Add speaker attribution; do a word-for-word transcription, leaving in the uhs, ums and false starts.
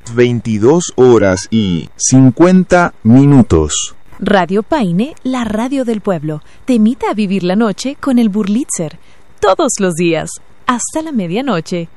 Speaker 1: veintidós horas y cincuenta minutos.
Speaker 2: Radio Paine, la radio del pueblo, te invita a vivir la noche con el Burlitzer. Todos los días, hasta la medianoche.